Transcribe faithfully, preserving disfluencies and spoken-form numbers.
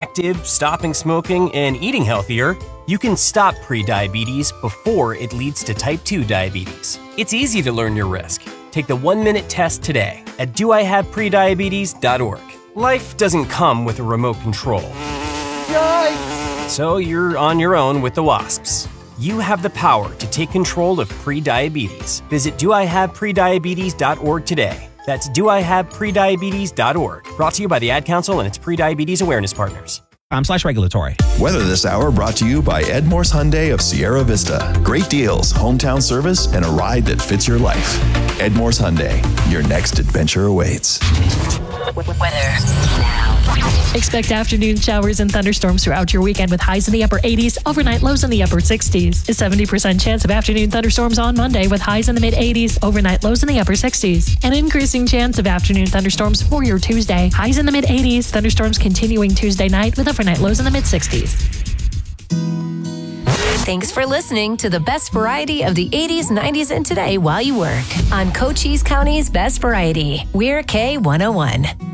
active, stopping smoking, and eating healthier, you can stop prediabetes before it leads to type two diabetes. It's easy to learn your risk. Take the one-minute test today at do I have prediabetes dot org. Life doesn't come with a remote control. Yikes! So you're on your own with the wasps. You have the power to take control of prediabetes. Visit do I have prediabetes dot org today. That's do I have prediabetes dot org. Brought to you by the Ad Council and its Prediabetes Awareness Partners. Um, slash regulatory. Weather this hour brought to you by Ed Morse Hyundai of Sierra Vista. Great deals, hometown service, and a ride that fits your life. Ed Morse Hyundai, your next adventure awaits. Weather now. Expect afternoon showers and thunderstorms throughout your weekend with highs in the upper eighties, overnight lows in the upper sixties. A seventy percent chance of afternoon thunderstorms on Monday with highs in the mid eighties, overnight lows in the upper sixties. An increasing chance of afternoon thunderstorms for your Tuesday. Highs in the mid eighties, thunderstorms continuing Tuesday night with overnight lows in the mid sixties. Thanks for listening to the best variety of the eighties, nineties, and today while you work on Cochise County's Best Variety. We're K one oh one.